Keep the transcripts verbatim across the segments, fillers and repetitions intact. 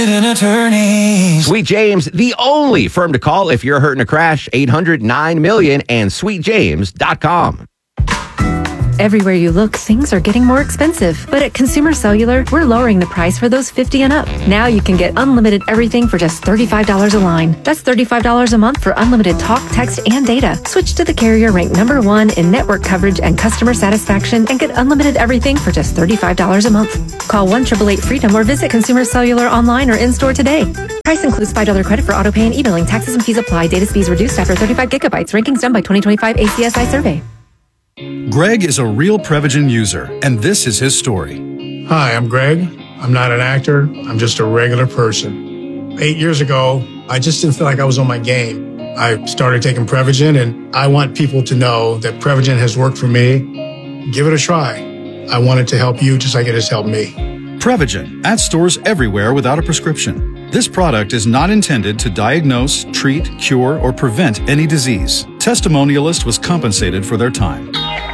Attorneys. Sweet James, the only firm to call if you're hurt in a crash. eight hundred nine million and sweet james dot com. Everywhere you look, things are getting more expensive. But at Consumer Cellular, we're lowering the price for those fifty and up. Now you can get unlimited everything for just thirty-five dollars a line. That's thirty-five dollars a month for unlimited talk, text, and data. Switch to the carrier ranked number one in network coverage and customer satisfaction and get unlimited everything for just thirty-five dollars a month. Call one eight eight eight freedom or visit Consumer Cellular online or in-store today. Price includes five dollars credit for auto pay and e-billing. Taxes and fees apply. Data speeds reduced after thirty-five gigabytes. Rankings done by twenty twenty-five A C S I survey. Greg is a real Prevagen user, and this is his story. Hi, I'm Greg. I'm not an actor. I'm just a regular person. Eight years ago, I just didn't feel like I was on my game. I started taking Prevagen, and I want people to know that Prevagen has worked for me. Give it a try. I want it to help you just like it has helped me. Prevagen, at stores everywhere without a prescription. This product is not intended to diagnose, treat, cure, or prevent any disease. Testimonialist was compensated for their time.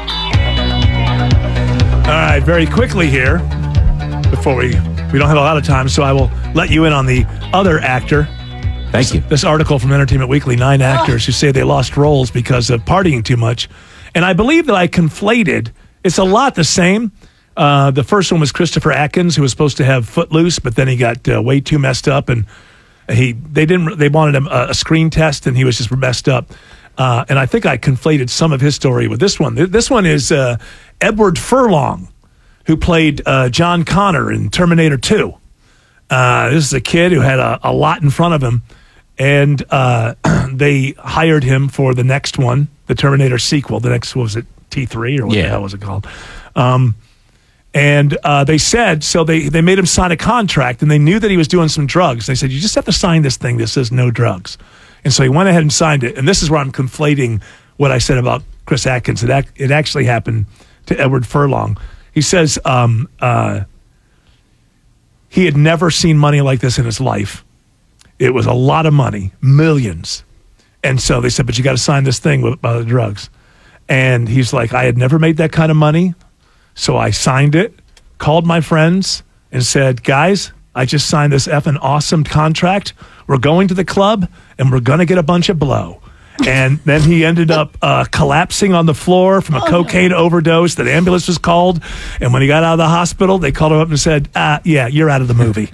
All right, very quickly here, before we, we don't have a lot of time, so I will let you in on the other actor. Thank you. This article from Entertainment Weekly, nine actors who say they lost roles because of partying too much. And I believe that I conflated, it's a lot the same. Uh, the first one was Christopher Atkins, who was supposed to have Footloose, but then he got uh, way too messed up, and he they didn't they wanted him a, a screen test, and he was just messed up. Uh, and I think I conflated some of his story with this one. This one is uh, Edward Furlong, who played uh, John Connor in Terminator two. Uh, this is a kid who had a, a lot in front of him, and uh, they hired him for the next one, the Terminator sequel. The next, what was it, T three, or what yeah. the hell was it called? Um, and uh, they said, so they, they made him sign a contract, and they knew that he was doing some drugs. They said, you just have to sign this thing that says no drugs. And so he went ahead and signed it. And this is where I'm conflating what I said about Chris Atkins. It, ac- it actually happened to Edward Furlong. He says um, uh, he had never seen money like this in his life. It was a lot of money, millions. And so they said, but you got to sign this thing with, about the drugs. And he's like, I had never made that kind of money. So I signed it, called my friends, and said, guys, I just signed this effing awesome contract. We're going to the club, and we're going to get a bunch of blow. And then he ended up uh, collapsing on the floor from a oh, cocaine no. overdose. The ambulance was called. And when he got out of the hospital, they called him up and said, uh, yeah, you're out of the movie.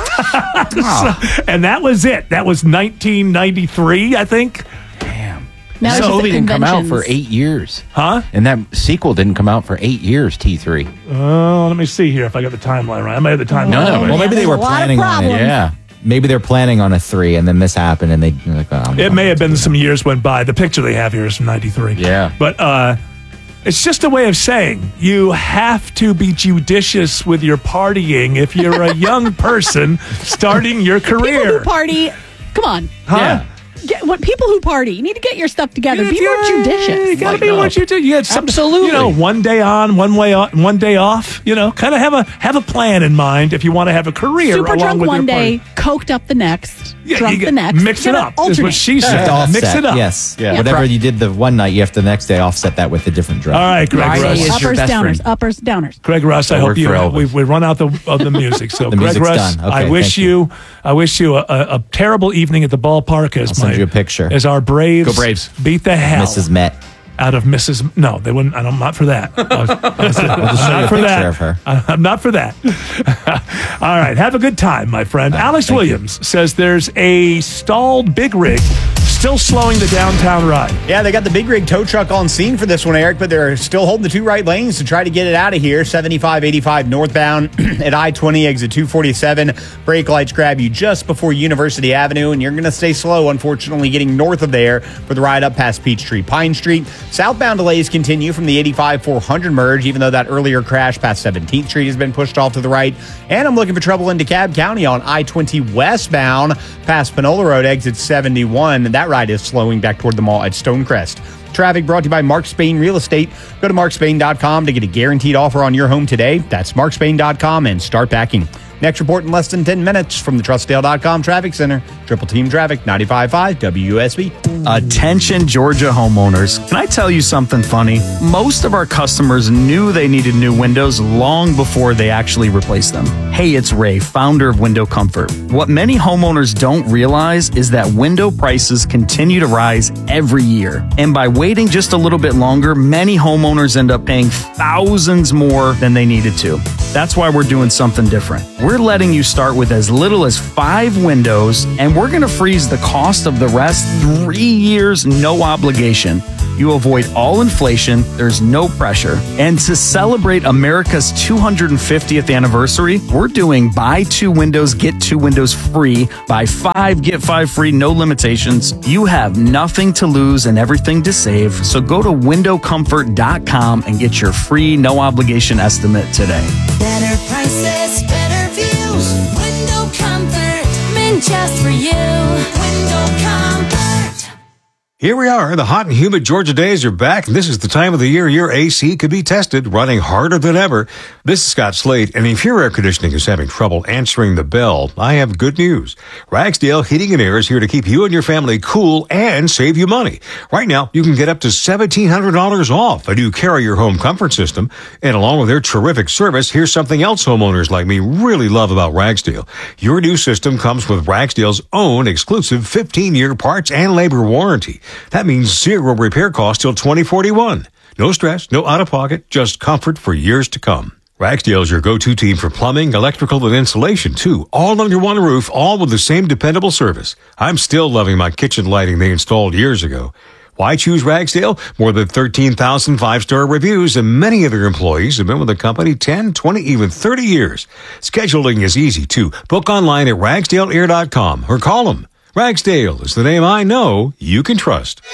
Wow. So, and that was it. That was nineteen ninety-three, I think. Damn. Now that so movie didn't come out for eight years. Huh? And that sequel didn't come out for eight years, T three. Oh, uh, let me see here if I got the timeline right. I might have the timeline. No, right. Well, maybe they were planning on it. Yeah. Maybe they're planning on a three, and then this happened, and they like, oh, it may have been some years went by. The picture they have here is from ninety-three. Yeah. But uh, it's just a way of saying you have to be judicious with your partying if you're a young person starting your career. People who party, come on. Huh? Yeah. Get, what people who party, you need to get your stuff together. Be Yeah, more judicious. You gotta Like, be no. what you do. You had some, Absolutely. You know, one day on, one way on, one day off. You know, kind of have a have a plan in mind if you want to have a career. Super along drunk with one your day, party. coked up the next, Yeah, drunk you the get- next. Mix You it gotta up. Is alternate. what she You have said. to offset. Mix it up. Yes. Yeah. Whatever you did the one night, you have to the next day offset that with a different drug. All right, Greg Friday Russ. is your Uppers, best downers, friend. uppers, downers. Greg Russ, I I hope work you. for Elvis. We've we run out the of the music. So The Greg music's Russ, done. Okay, I wish thank you. you. I wish you a, a, a terrible evening at the ballpark as I'll send my you a picture. as our Braves, Go Braves. beat the hell Missus Met. out of Missus No, they wouldn't. I'm not for that. I was- I was- I'm just show you not a for picture that. of her. I- I'm not for that. All right, have a good time, my friend. Alex thank Williams says there's a stalled big rig still slowing the downtown ride. Yeah, they got the big rig tow truck on scene for this one, Eric, but they're still holding the two right lanes to try to get it out of here. seventy-five eighty-five northbound at I twenty, exit two forty-seven. Brake lights grab you just before University Avenue, and you're going to stay slow, unfortunately, getting north of there for the ride up past Peachtree. Pine Street. Southbound delays continue from the eighty-five four hundred merge, even though that earlier crash past seventeenth Street has been pushed off to the right. And I'm looking for trouble in DeKalb County on I twenty westbound past Panola Road, exit seventy-one. And that ride is slowing back toward the mall at Stonecrest. Traffic brought to you by Mark Spain Real Estate. Go to mark spain dot com to get a guaranteed offer on your home today. That's mark spain dot com and start backing. Next report in less than ten minutes from the Trust Dale dot com Traffic Center. Triple Team Traffic, ninety-five point five W U S B. Attention Georgia homeowners. Can I tell you something funny? Most of our customers knew they needed new windows long before they actually replaced them. Hey, it's Ray, founder of Window Comfort. What many homeowners don't realize is that window prices continue to rise every year. And by waiting just a little bit longer, many homeowners end up paying thousands more than they needed to. That's why we're doing something different. We're letting you start with as little as five windows, and we're going to freeze the cost of the rest three years, no obligation. You avoid all inflation, there's no pressure. And to celebrate America's two hundred fiftieth anniversary, we're doing buy two windows, get two windows free. Buy five, get five free, no limitations. You have nothing to lose and everything to save. So go to window comfort dot com and get your free, no obligation estimate today. Better prices, better views. Window Comfort, meant just for you. Window Comfort. Here we are. The hot and humid Georgia days are back, and this is the time of the year your A C could be tested, running harder than ever. This is Scott Slade, and if your air conditioning is having trouble answering the bell, I have good news. Ragsdale Heating and Air is here to keep you and your family cool and save you money. Right now, you can get up to seventeen hundred dollars off a new Carrier home comfort system, and along with their terrific service, here's something else homeowners like me really love about Ragsdale. Your new system comes with Ragsdale's own exclusive fifteen-year parts and labor warranty. That means zero repair cost till twenty forty-one. No stress, no out-of-pocket, just comfort for years to come. Ragsdale is your go-to team for plumbing, electrical, and insulation, too. All under one roof, all with the same dependable service. I'm still loving my kitchen lighting they installed years ago. Why choose Ragsdale? More than thirteen thousand five-star reviews, and many of their employees have been with the company ten, twenty, even thirty years. Scheduling is easy, too. Book online at ragsdale air dot com or call them. Ragsdale is the name I know you can trust.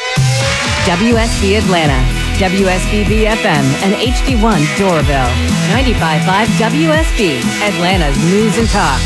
W S B Atlanta, W S B B F M, and H D one Doraville. ninety-five point five W S B, Atlanta's news and talk.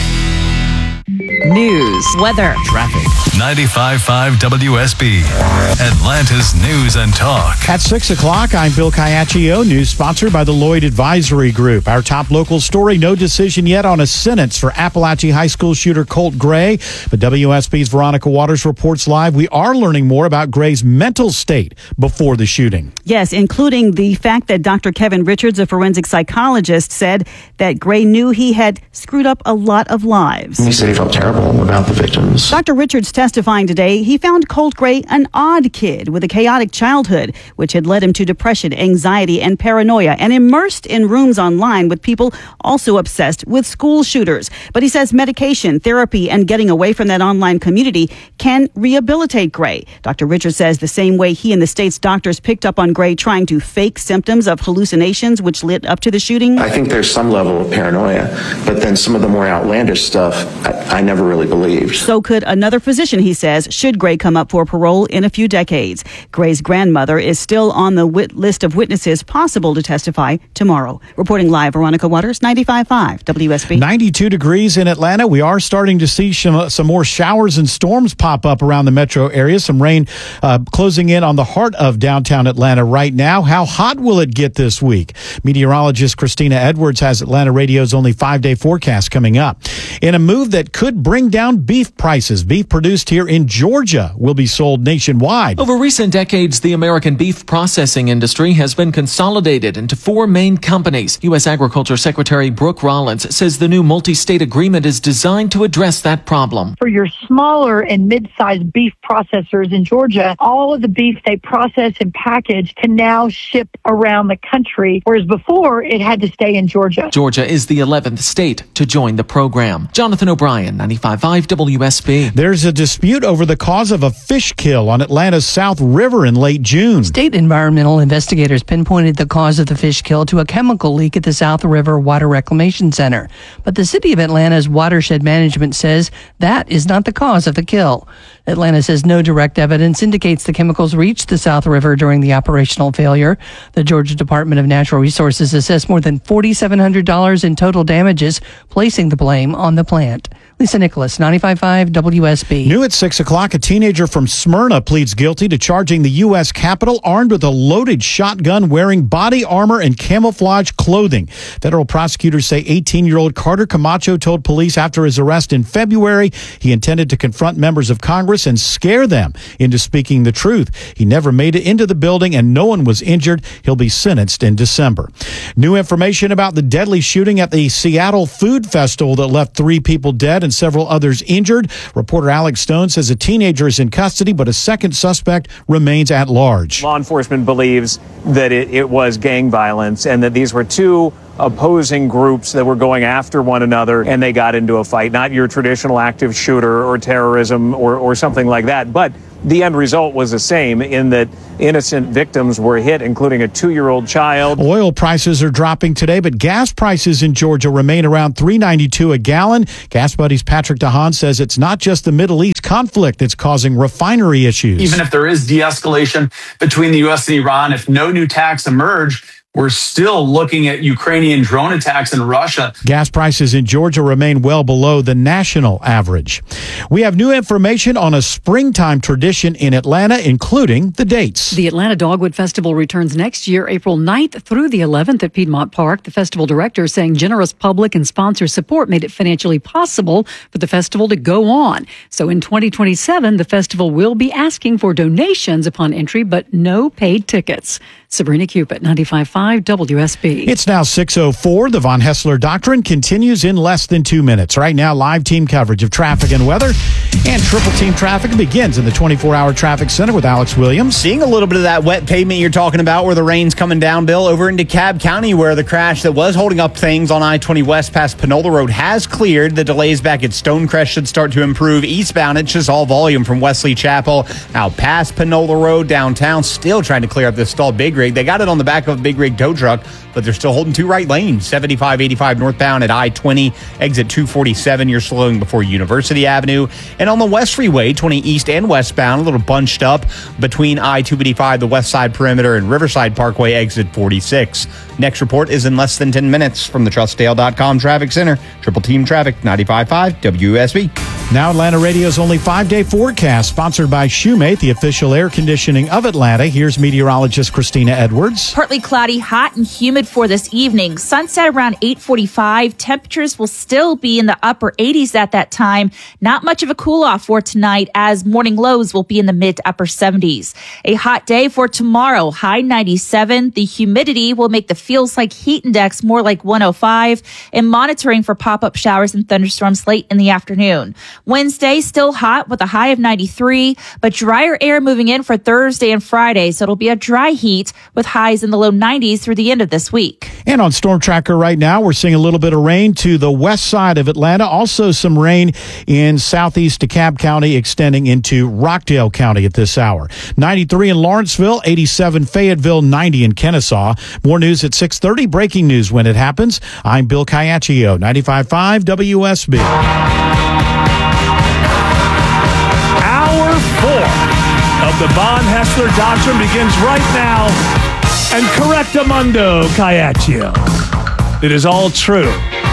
News, weather, traffic. ninety-five point five W S B, Atlanta's news and talk. At six o'clock, I'm Bill Caiaccio, news sponsored by the Lloyd Advisory Group. Our top local story, no decision yet on a sentence for Appalachia High School shooter Colt Gray. But W S B's Veronica Waters reports live we are learning more about Gray's mental state before the shooting. Yes, including the fact that Doctor Kevin Richards, a forensic psychologist, said that Gray knew he had screwed up a lot of lives. He said he felt terrible about the victims. Doctor Richards testifying today, he found Colt Gray an odd kid with a chaotic childhood, which had led him to depression, anxiety, and paranoia, and immersed in rooms online with people also obsessed with school shooters. But he says medication, therapy, and getting away from that online community can rehabilitate Gray. Doctor Richards says the same way he and the state's doctors picked up on Gray trying to fake symptoms of hallucinations which led up to the shooting. I think there's some level of paranoia, but then some of the more outlandish stuff, I, I never really believed. So could another physician, he says, should Gray come up for parole in a few decades. Gray's grandmother is still on the wit- list of witnesses possible to testify tomorrow. Reporting live, Veronica Waters, ninety-five point five W S B. ninety-two degrees in Atlanta. We are starting to see some, some more showers and storms pop up around the metro area. Some rain uh, closing in on the heart of downtown Atlanta right now. How hot will it get this week? Meteorologist Christina Edwards has Atlanta Radio's only five-day forecast coming up. In a move that could bring down beef prices, beef produced here in Georgia will be sold nationwide. Over recent decades, the American beef processing industry has been consolidated into four main companies. U S Agriculture Secretary Brooke Rollins says the new multi-state agreement is designed to address that problem. For your smaller and mid-sized beef processors in Georgia, all of the beef they process and package can now ship around the country, whereas before it had to stay in Georgia. Georgia is the eleventh state to join the program. Jonathan O'Brien, ninety-five point five W S B. There's a dispute over the cause of a fish kill on Atlanta's South River in late June. State environmental investigators pinpointed the cause of the fish kill to a chemical leak at the South River Water Reclamation Center. But the city of Atlanta's watershed management says that is not the cause of the kill. Atlanta says no direct evidence indicates the chemicals reached the South River during the operational failure. The Georgia Department of Natural Resources assessed more than four thousand seven hundred dollars in total damages, placing the blame on the plant. Lisa Nicholas, ninety-five point five W S B. New at six o'clock, a teenager from Smyrna pleads guilty to charging the U S Capitol armed with a loaded shotgun wearing body armor and camouflage clothing. Federal prosecutors say eighteen-year-old Carter Camacho told police after his arrest in February he intended to confront members of Congress and scare them into speaking the truth. He never made it into the building and no one was injured. He'll be sentenced in December. New information about the deadly shooting at the Seattle Food Festival that left three people dead and several others injured. Reporter Alex Stone says a teenager is in custody, but a second suspect remains at large. Law enforcement believes that it, it was gang violence and that these were two opposing groups that were going after one another and they got into a fight. Not your traditional active shooter or terrorism or, or something like that, but the end result was the same in that innocent victims were hit, including a two-year-old child. Oil prices are dropping today, but gas prices in Georgia remain around three ninety-two a gallon. Gas Buddy's Patrick DeHaan says it's not just the Middle East conflict that's causing refinery issues. Even if there is de-escalation between the U S and Iran, if no new attacks emerge, we're still looking at Ukrainian drone attacks in Russia. Gas prices in Georgia remain well below the national average. We have new information on a springtime tradition in Atlanta, including the dates. The Atlanta Dogwood Festival returns next year, April ninth through the eleventh at Piedmont Park. The festival director saying generous public and sponsor support made it financially possible for the festival to go on. So in twenty twenty-seven, the festival will be asking for donations upon entry, but no paid tickets. Sabrina Cupid, ninety-five point five W S B. It's now six oh four. The Von Hessler Doctrine continues in less than two minutes. Right now, live team coverage of traffic and weather. And triple team traffic begins in the twenty-four hour traffic center with Alex Williams. Seeing a little bit of that wet pavement you're talking about where the rain's coming down, Bill, over into Cobb County where the crash that was holding up things on I twenty West past Panola Road has cleared. The delays back at Stonecrest should start to improve. Eastbound, it's just all volume from Wesley Chapel out past Panola Road downtown. Still trying to clear up this stalled big rig. They got it on the back of a big rig tow truck, but they're still holding two right lanes. seventy-five eighty-five northbound at I twenty, exit two forty-seven. You're slowing before University Avenue. And on the West Freeway, twenty east and westbound, a little bunched up between I two eighty-five, the West Side Perimeter, and Riverside Parkway, exit forty-six. Next report is in less than ten minutes from the Trustdale dot com Traffic Center. Triple Team Traffic, ninety-five point five W S B. Now Atlanta Radio's only five-day forecast, sponsored by Shoemate, the official air conditioning of Atlanta. Here's meteorologist Christina Edwards. Partly cloudy, hot and humid for this evening. Sunset around eight forty-five. Temperatures will still be in the upper eighties at that time. Not much of a cool-off for tonight, as morning lows will be in the mid to upper seventies. A hot day for tomorrow, high ninety-seven. The humidity will make the feels like heat index more like one oh five, and monitoring for pop-up showers and thunderstorms late in the afternoon. Wednesday, still hot with a high of ninety-three, but drier air moving in for Thursday and Friday, so it'll be a dry heat with highs in the low nineties through the end of this week. And on Storm Tracker right now, we're seeing a little bit of rain to the west side of Atlanta. Also some rain in southeast DeKalb County, extending into Rockdale County at this hour. ninety-three in Lawrenceville, eighty-seven Fayetteville, ninety in Kennesaw. More news at six thirty. Breaking news when it happens. I'm Bill Caiaccio, ninety-five point five W S B. Of the Von Hessler Doctrine begins right now. And correctamundo, Caiaccio. It is all true.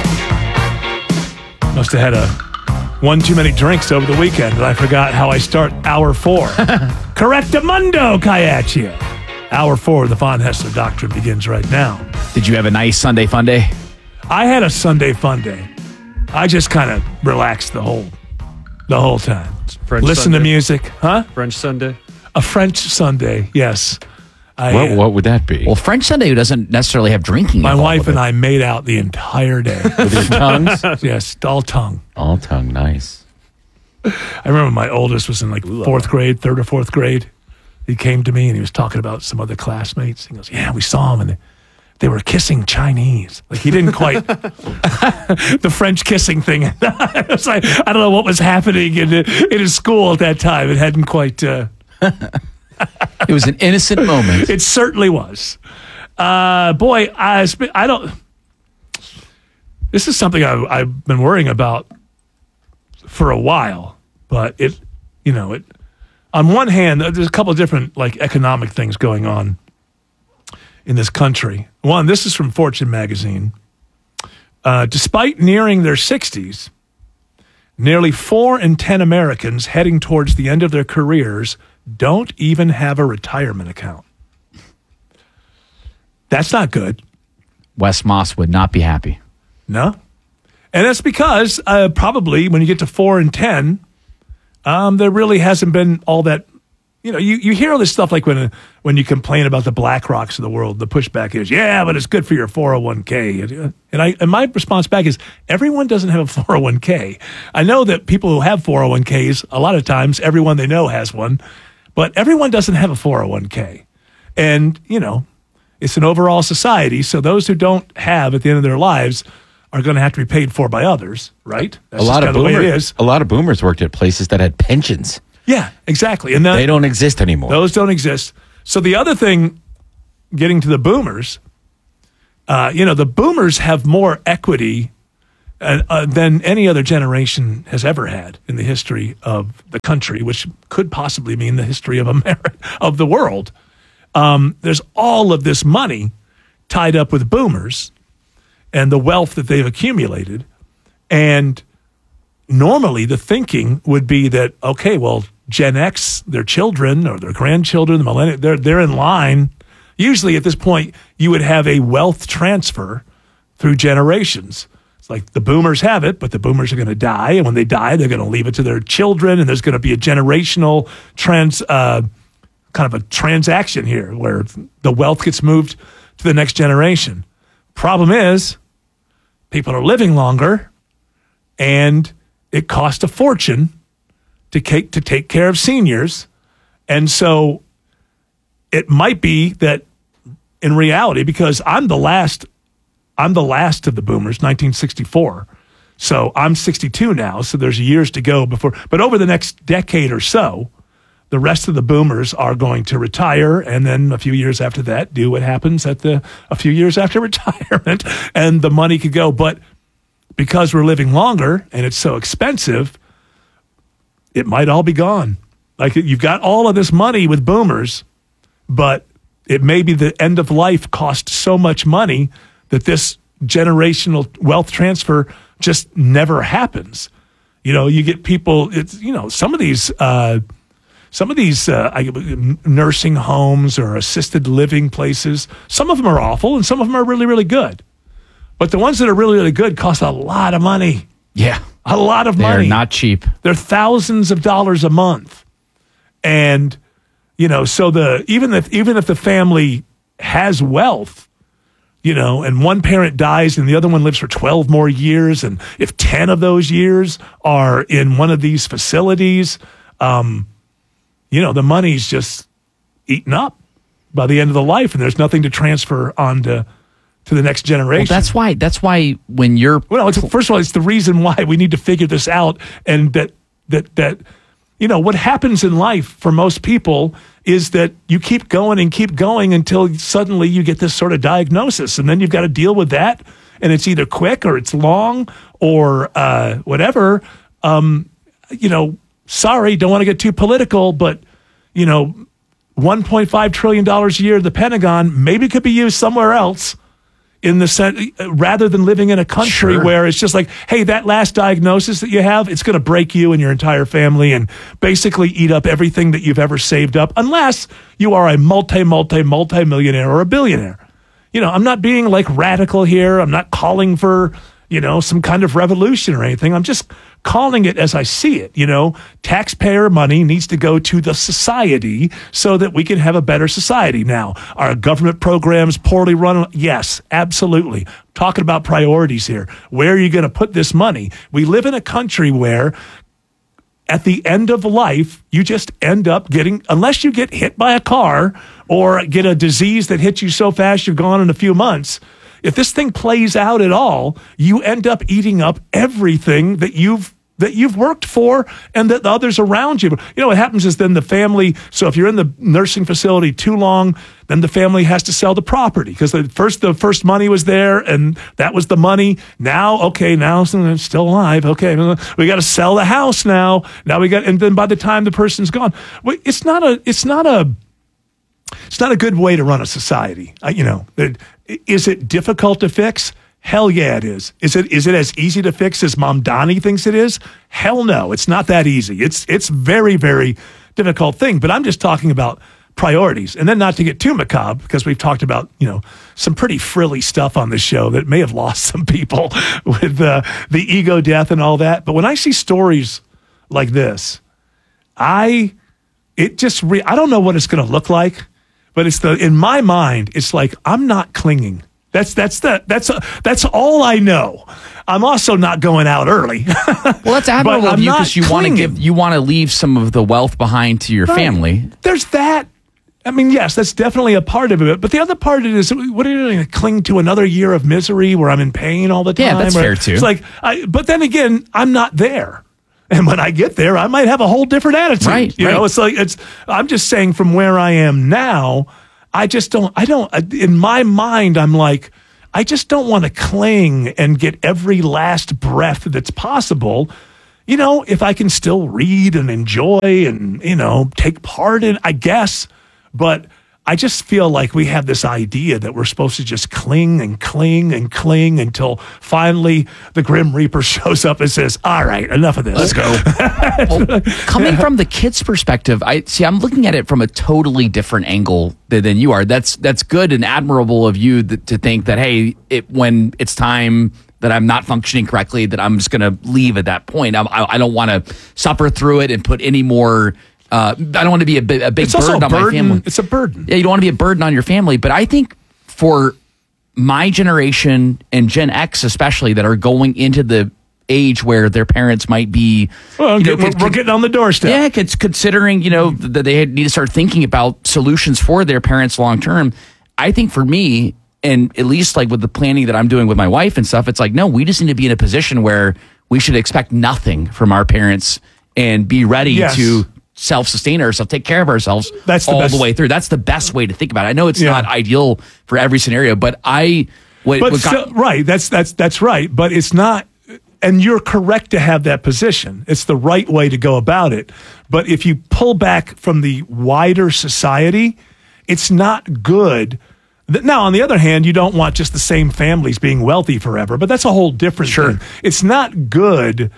Must have had a one too many drinks over the weekend, and I forgot how I start hour four. Correctamundo, Caiaccio. Hour four of the Von Hessler Doctrine begins right now. Did you have a nice Sunday fun day? I had a Sunday fun day. I just kind of relaxed the whole, the whole time. French Listen Sunday. to music, huh? French Sunday. A French Sunday, yes. I, What, what would that be? Well, French Sunday doesn't necessarily have drinking. My involved wife with and it. I made out the entire day. With your tongues? Yes, all tongue. All tongue, nice. I remember my oldest was in like fourth grade, third or fourth grade. He came to me and he was talking about some other classmates. He goes, yeah, we saw him and they, they were kissing Chinese. Like he didn't quite, the French kissing thing. I was like, I don't know what was happening in, in his school at that time. It hadn't quite... Uh, it was an innocent moment. It certainly was. Uh, boy, I, I don't... This is something I, I've been worrying about for a while, but it, you know, it. On one hand, there's a couple of different like economic things going on in this country. One, this is from Fortune magazine. Uh, despite nearing their sixties, Nearly four in ten Americans heading towards the end of their careers don't even have a retirement account. That's not good. Wes Moss would not be happy. No. And that's because uh, probably when you get to four and ten, um, there really hasn't been all that. You know, you, you hear all this stuff like when uh, when you complain about the BlackRocks of the world, the pushback is, yeah, but it's good for your four oh one k. And, and, I, and my response back is, everyone doesn't have a four oh one k. I know that people who have four oh one k's, a lot of times, everyone they know has one, but everyone doesn't have a four oh one k. And, you know, it's an overall society, so those who don't have at the end of their lives are going to have to be paid for by others, right? That's a lot of the way it boomers. is. A lot of boomers worked at places that had pensions. Yeah, exactly. And the, they don't exist anymore. Those don't exist. So the other thing, getting to the boomers, uh, you know, the boomers have more equity uh, uh, than any other generation has ever had in the history of the country, which could possibly mean the history of America, of the world. Um, there's all of this money tied up with boomers and the wealth that they've accumulated. And normally the thinking would be that, okay, well, Gen X, their children or their grandchildren, the millennials, they're, they're in line. Usually at this point, you would have a wealth transfer through generations. It's like the boomers have it, but the boomers are going to die. And when they die, they're going to leave it to their children. And there's going to be a generational trans, uh, kind of a transaction here where the wealth gets moved to the next generation. Problem is, people are living longer, and it costs a fortune to take, to take care of seniors. And so it might be that in reality, because I'm the last, I'm the last of the boomers, nineteen sixty-four. So I'm sixty-two now. So there's years to go before, but over the next decade or so, the rest of the boomers are going to retire, and then a few years after that, do what happens at the a few years after retirement, and the money could go. But because we're living longer and it's so expensive, it might all be gone. Like, you've got all of this money with boomers, but it may be the end of life cost so much money that this generational wealth transfer just never happens. You know, you get people, it's, you know, some of these, uh, some of these uh, nursing homes or assisted living places, some of them are awful and some of them are really, really good. But the ones that are really, really good cost a lot of money. Yeah. A lot of They're money. They're not cheap. They're thousands of dollars a month. And, you know, so the even if even if the family has wealth, you know, and one parent dies and the other one lives for twelve more years, and if ten of those years are in one of these facilities, um, you know, the money's just eaten up by the end of the life, and there's nothing to transfer on to to the next generation. Well, that's why. That's why when you're well, it's, first of all, it's the reason why we need to figure this out, and that that that you know what happens in life for most people is that you keep going and keep going until suddenly you get this sort of diagnosis, and then you've got to deal with that, and it's either quick or it's long or uh, whatever. Um, you know, sorry, don't want to get too political, but you know, one point five trillion dollars a year, the Pentagon maybe could be used somewhere else. In the sense, rather than living in a country Sure. where it's just like, hey, that last diagnosis that you have, it's going to break you and your entire family and basically eat up everything that you've ever saved up, unless you are a multi, multi, multi-millionaire or a billionaire. You know, I'm not being like radical here. I'm not calling for, you know, some kind of revolution or anything. I'm just calling it as I see it. You know, taxpayer money needs to go to the society so that we can have a better society. Now, are government programs poorly run? Yes, absolutely. Talking about priorities here. Where are you going to put this money? We live in a country where at the end of life, you just end up getting, unless you get hit by a car or get a disease that hits you so fast you're gone in a few months. If this thing plays out at all, you end up eating up everything that you've that you've worked for and that the others around you. You know, what happens is then the family, so if you're in the nursing facility too long, then the family has to sell the property because the first the first money was there and that was the money. Now, okay, now it's still alive. Okay, we got to sell the house now. Now we got, and then by the time the person's gone, it's not a, it's not a, It's not a good way to run a society. Uh, you know, it, is it difficult to fix? Hell yeah, it is. Is it is it as easy to fix as Mom Donnie thinks it is? Hell no, it's not that easy. It's it's very, very difficult thing. But I'm just talking about priorities. And then not to get too macabre, because we've talked about, you know, some pretty frilly stuff on this show that may have lost some people with uh, the ego death and all that. But when I see stories like this, I, it just, re- I don't know what it's going to look like, but it's the, in my mind, it's like, I'm not clinging. That's that's the that's a, that's all I know. I'm also not going out early. Well, that's admirable But of I'm you not because you want to clinging. give you want to leave some of the wealth behind to your Right. family. There's that. I mean, yes, that's definitely a part of it. But the other part of it is, what are you doing? Cling to another year of misery where I'm in pain all the time? Yeah, that's Or- fair, too. It's like, I, but then again, I'm not there. And when I get there, I might have a whole different attitude. Right, You know, right. it's like, it's, I'm just saying from where I am now, I just don't, I don't, in my mind, I'm like, I just don't want to cling and get every last breath that's possible. You know, if I can still read and enjoy and, you know, take part in, I guess. But I just feel like we have this idea that we're supposed to just cling and cling and cling until finally the Grim Reaper shows up and says, all right, enough of this. Let's go. Well, coming from the kid's perspective, I see. I'm looking at it from a totally different angle than, than you are. That's that's good and admirable of you that, to think that hey, it, when it's time that I'm not functioning correctly, that I'm just going to leave at that point. I'm, I, I don't want to suffer through it and put any more. Uh, I don't want to be a, bi- a big It's also burden a on my burden. family. It's a burden. Yeah, you don't want to be a burden on your family. But I think for my generation and Gen X especially that are going into the age where their parents might be, Well, you know, we're, con- we're getting on the doorstep. yeah, cons- considering, you know, that they need to start thinking about solutions for their parents long term. I think for me, and at least like with the planning that I'm doing with my wife and stuff, it's like, no, we just need to be in a position where we should expect nothing from our parents and be ready Yes. to self-sustain ourselves, take care of ourselves That's the all best- the way through. That's the best way to think about it. I know it's Yeah. not ideal for every scenario, but I... What, But what got- still, right, that's that's that's right. But it's not, and you're correct to have that position. It's the right way to go about it. But if you pull back from the wider society, it's not good. Th- Now, on the other hand, you don't want just the same families being wealthy forever, but that's a whole different Sure. thing. It's not good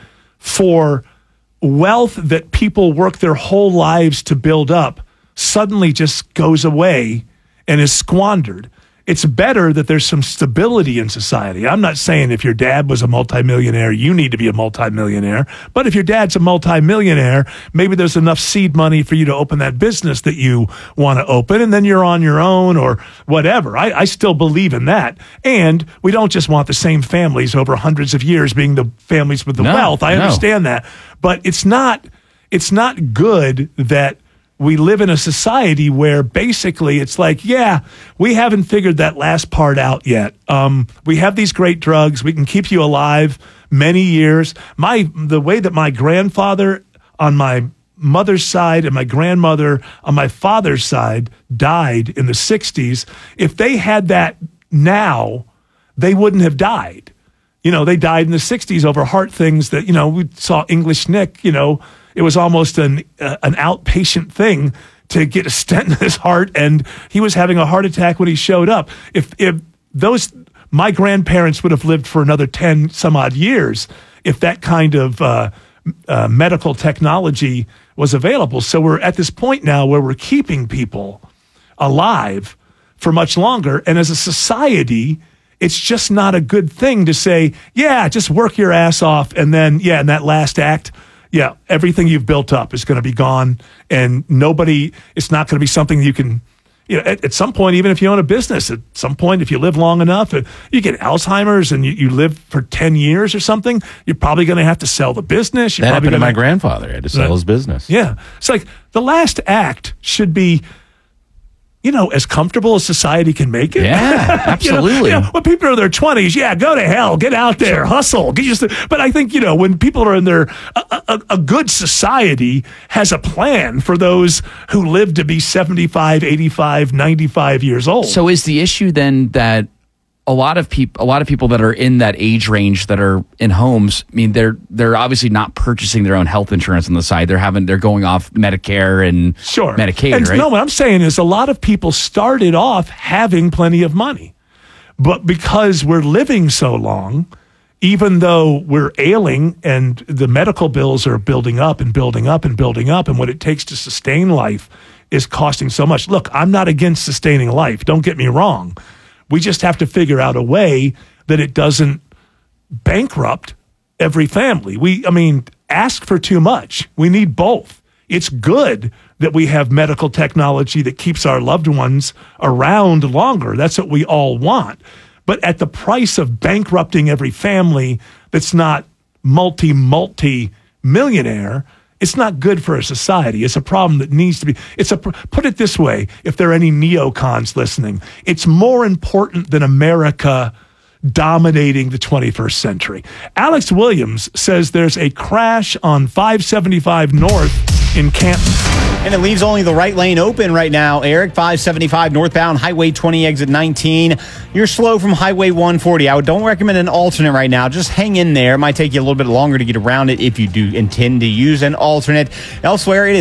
for wealth that people work their whole lives to build up suddenly just goes away and is squandered. It's better that there's some stability in society. I'm not saying if your dad was a multimillionaire, you need to be a multimillionaire. But if your dad's a multimillionaire, maybe there's enough seed money for you to open that business that you want to open, and then you're on your own or whatever. I, I still believe in that. And we don't just want the same families over hundreds of years being the families with the No, wealth. I no. understand that. But it's not it's not good that we live in a society where basically it's like, yeah, we haven't figured that last part out yet. Um, we have these great drugs. We can keep you alive many years. My the way that my grandfather on my mother's side and my grandmother on my father's side died in the sixties, if they had that now, they wouldn't have died. You know, they died in the sixties over heart things that, you know, we saw English Nick, you know, it was almost an uh, an outpatient thing to get a stent in his heart, and he was having a heart attack when he showed up. If if those my grandparents would have lived for another ten some odd years if that kind of uh, uh, medical technology was available. So we're at this point now where we're keeping people alive for much longer, and as a society, it's just not a good thing to say, yeah, just work your ass off, and then yeah, in that last act. Yeah, everything you've built up is going to be gone, and nobody, it's not going to be something you can, you know, at, at some point, even if you own a business, at some point, if you live long enough, uh, you get Alzheimer's and you, you live for ten years or something, you're probably going to have to sell the business. You're That probably happened to gonna, my grandfather. He had to sell Right. his business. Yeah. It's like the last act should be, you know, as comfortable as society can make it. Yeah, absolutely. you know, you know, when people are in their twenties, yeah, go to hell, get out there, hustle, get used to. But I think, you know, when people are in their, a, a, a good society has a plan for those who live to be seventy-five, eighty-five, ninety-five years old. So is the issue then that a lot of people, a lot of people that are in that age range that are in homes, I mean, they're they're obviously not purchasing their own health insurance on the side. They're having they're going off Medicare and Sure. Medicaid, and right? No, what I'm saying is a lot of people started off having plenty of money. But because we're living so long, even though we're ailing and the medical bills are building up and building up and building up, and what it takes to sustain life is costing so much. Look, I'm not against sustaining life. Don't get me wrong. We just have to figure out a way that it doesn't bankrupt every family. We, I mean, ask for too much. We need both. It's good that we have medical technology that keeps our loved ones around longer. That's what we all want. But at the price of bankrupting every family that's not multi, multi millionaire, it's not good for a society. It's a problem that needs to be, it's a, put it this way, if there are any neocons listening, it's more important than America dominating the twenty-first century. Alex Williams says there's a crash on five seventy-five North in Canton. And it leaves only the right lane open right now, Eric. five seventy-five northbound, Highway twenty, exit nineteen. You're slow from Highway one forty. I would, don't recommend an alternate right now. Just hang in there. It might take you a little bit longer to get around it if you do intend to use an alternate. Elsewhere, it is